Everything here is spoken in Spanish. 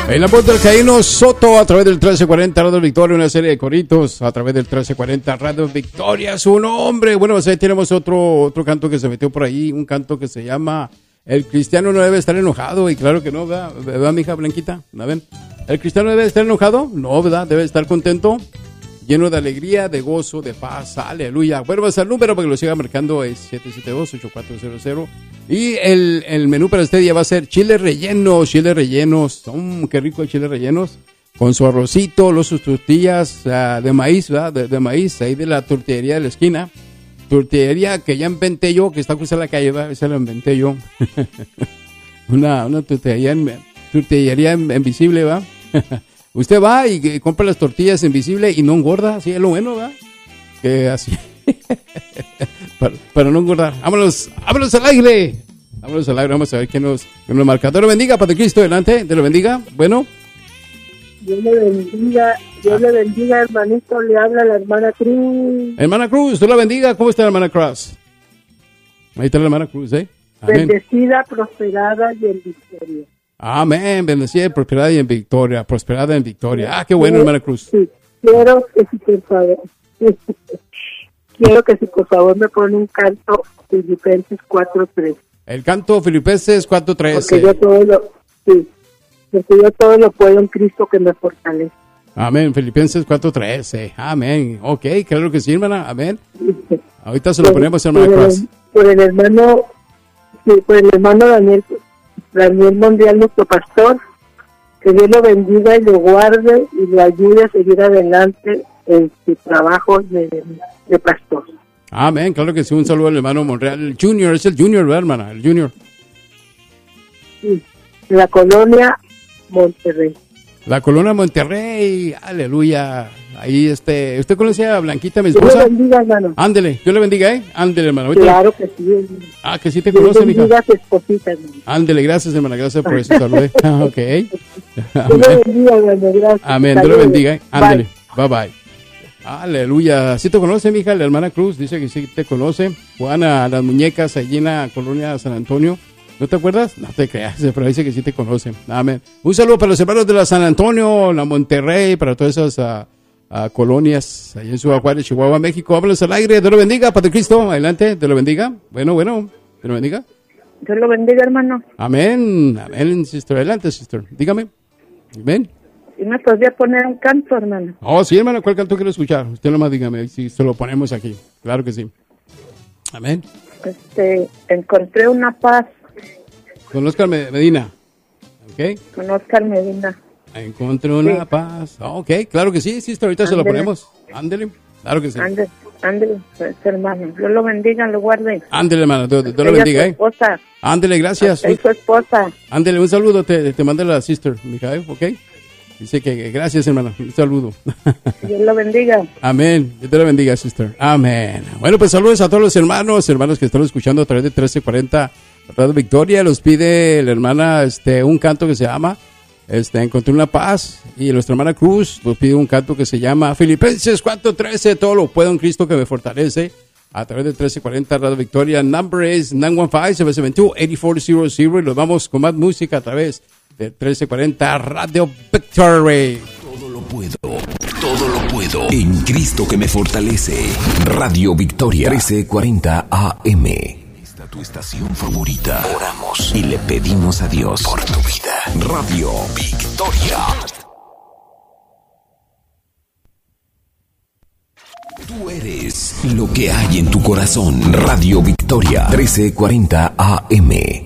En la voz del Caíno Soto a través del 1340 Radio Victoria, una serie de coritos a través del 1340 Radio Victoria, su nombre. Bueno, pues ahí tenemos otro canto que se metió por ahí, un canto que se llama El cristiano no debe estar enojado, y claro que no, ¿verdad, mi hija Blanquita? ¿La ven? ¿El cristiano debe estar enojado? No, ¿verdad? Debe estar contento, lleno de alegría, de gozo, de paz, aleluya. Bueno, pues el número para que lo siga marcando es 772-8400. Y el menú para este día va a ser chiles rellenos. Qué rico el chiles rellenos. Con su arrocito, sus tortillas de maíz, ¿verdad? De maíz, ahí de la tortillería de la esquina. Tortillería que ya inventé yo, que está cruzada la calle, ¿verdad? Esa la inventé yo. una tortillería invisible, ¿verdad? Usted va y compra las tortillas invisibles y no engorda, así es lo bueno, ¿verdad? Que así, para no engordar. Vámonos al aire, vamos a ver qué nos marca. Dios lo bendiga, Padre Cristo, adelante, Dios lo bendiga, bueno. Dios le bendiga, hermanito, le habla la hermana Cruz. Hermana Cruz, Dios la bendiga, ¿cómo está la hermana Cruz? Ahí está la hermana Cruz, ¿eh? Amén. Bendecida, prosperada y en victoria. Amén, bendecida, prosperada y en victoria, prosperada en victoria. Ah, qué bueno, hermana Cruz. Sí, quiero que si por favor me pone un canto Filipenses 4:3. El canto Filipenses 4:13. Porque yo todo lo puedo en Cristo que me fortalece. Amén, Filipenses 4:13. Amén. Ok, claro que sí, hermana. Amén. Ahorita se lo ponemos, hermana Cruz. Por el hermano Daniel Mondial, nuestro pastor, que Dios lo bendiga y lo guarde y lo ayude a seguir adelante en su trabajo de pastor. Amén, claro que sí, un saludo al hermano Monreal, el Junior, es el Junior, ¿verdad, hermana? El Junior. Sí, la colonia Monterrey. La colonia Monterrey, aleluya. Ahí ¿usted conoce a Blanquita, mi esposa? Dios le bendiga, hermano. Ándele, Dios le bendiga, ¿eh? Ándele, hermano. Claro que sí. Ah, que sí te conoce, mija. Dios le bendiga a su esposita, hermano. Ándele, gracias, hermana, gracias por eso, salud. Ok. Dios le bendiga, hermano, gracias. Amén, Dios le bendiga, ¿eh? Ándele, bye. Aleluya. ¿Sí te conoce, mija? La hermana Cruz dice que sí te conoce. Juana, las muñecas allí en la colonia San Antonio. ¿No te acuerdas? No te creas, pero dice que sí te conoce. Amén. Un saludo para los hermanos de la San Antonio, la Monterrey, para todas esas colonias allí en Ciudad Juárez, Chihuahua, México. Háblanos al aire. Dios lo bendiga, Padre Cristo. Adelante, Dios lo bendiga. Bueno, Dios lo bendiga. Dios lo bendiga, hermano. Amén, sister. Adelante, sister. Dígame. Amén. ¿Y me podría poner un canto, hermano? Oh, sí, hermano. ¿Cuál canto quiere escuchar? Usted nomás dígame si se lo ponemos aquí. Claro que sí. Amén. Encontré una paz. Con Oscar Medina. ¿Ok? Con Oscar Medina. Encontré una paz. Ok, claro que sí, sister. Ahorita se lo ponemos. Ándele. Claro que sí. Ándele, hermano. Dios lo bendiga, lo guarde. Ándele, hermano. Dios lo bendiga, esposa. Ándele, gracias. Soy su esposa. Ándele, un saludo. Te manda la sister, Mijael, ¿ok? Dice que gracias, hermano. Un saludo. Dios lo bendiga. Amén. Dios lo bendiga, sister. Amén. Bueno, pues saludos a todos los hermanos que están escuchando a través de 1340 Radio Victoria. Los pide la hermana un canto que se llama Encontré una paz. Y nuestra hermana Cruz nos pide un canto que se llama Filipenses 4:13. Todo lo puedo en Cristo que me fortalece. A través de 1340 Radio Victoria. Number is 915-772-8400. Y nos vamos con más música a través de 1340 Radio Victory. Todo lo puedo en Cristo que me fortalece. Radio Victoria 1340 AM. Esta tu estación favorita. Oramos y le pedimos a Dios por tu vida. Radio Victoria. Tú eres lo que hay en tu corazón. Radio Victoria 1340 AM.